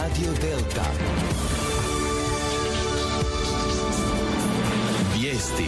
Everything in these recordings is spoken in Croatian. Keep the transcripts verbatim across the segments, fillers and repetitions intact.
Radio Delta. Vijesti.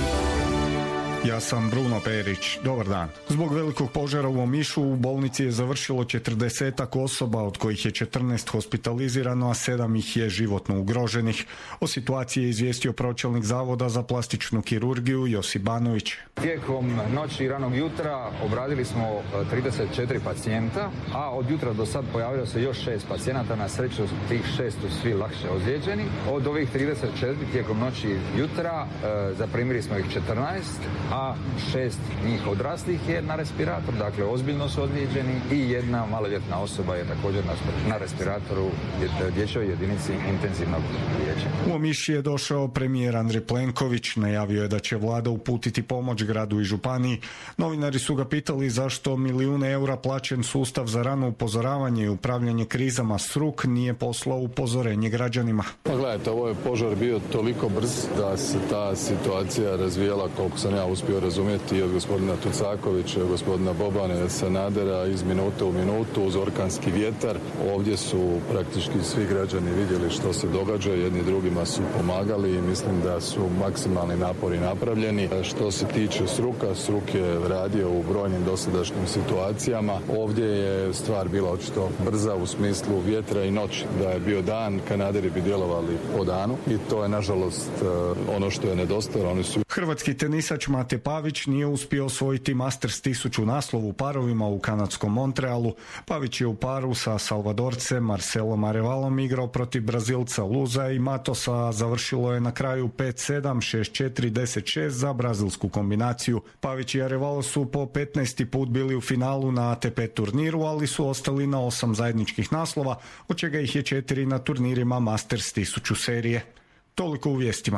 Ja sam Bruno Perić. Dobar dan. Zbog velikog požara u Omišu u bolnici je završilo četrdesetak osoba, od kojih je četrnaest hospitalizirano, a sedam ih je životno ugroženih. O situaciji je izvijestio pročelnik Zavoda za plastičnu kirurgiju Josip Banović. Tijekom noći i ranog jutra obradili smo trideset četiri pacijenta, a od jutra do sad pojavilo se još šest pacijenata. Na sreću tih šest su svi lakše ozlijeđeni. Od ovih trideset četiri tijekom noći i jutra e, zaprimili smo ih četrnaest, a šest njih odraslih je na respiratoru, dakle ozbiljno su ozlijeđeni, i jedna maloljetna osoba je također na respiratoru dječjoj jedinici intenzivnog liječenja. U Omiš je došao premijer Andrej Plenković, najavio je da će vlada uputiti pomoć gradu i županiji. Novinari su ga pitali zašto milijune eura plaćen sustav za rano upozoravanje i upravljanje krizama S R U K nije poslao upozorenje građanima. Pa gledajte, ovo je požar bio toliko brz da se ta situacija razvijela, koliko sam ja uspio razumjeti, od gospodina Tucakovića, od gospodina Bobana, Sanadera, iz minute u minutu uz orkanski vjetar. Ovdje su praktički svi građani vidjeli što se događa, jedni drugima su pomagali i mislim da su maksimalni napori napravljeni. Što se tiče S R U K-a, S R U K je radio u brojnim dosadašnjim situacijama. Ovdje je stvar bila očito brza u smislu vjetra i noći. Da je bio dan, kanaderi bi djelovali po danu i to je nažalost ono što je nedostajalo. Oni su... Hrvatski tenisač Mate Pavić nije uspio osvojiti Masters tisuću naslov u parovima u kanadskom Montrealu. Pavić je u paru sa Salvadorcem Marcelom Arevalom igrao protiv Brazilca Luza i Matosa, završilo je na kraju pet sedam, šest četiri, deset šest za brazilsku kombinaciju. Pavić i Arevalo su po petnaesti put bili u finalu na A T P turniru, ali su ostali na osam zajedničkih naslova, od čega ih je četiri na turnirima Masters tisuću serije. Toliko u vijestima.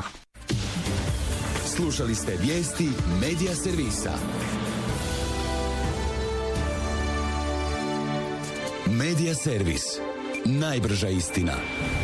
Slušali ste vijesti Medija servisa. Medija servis. Najbrža istina.